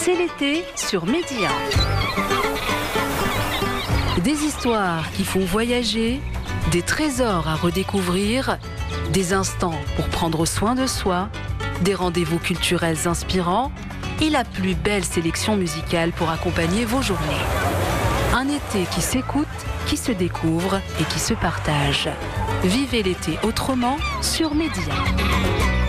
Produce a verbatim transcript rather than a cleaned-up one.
C'est l'été sur Média. Des histoires qui font voyager, des trésors à redécouvrir, des instants pour prendre soin de soi, des rendez-vous culturels inspirants et la plus belle sélection musicale pour accompagner vos journées. Un été qui s'écoute, qui se découvre et qui se partage. Vivez l'été autrement sur Média.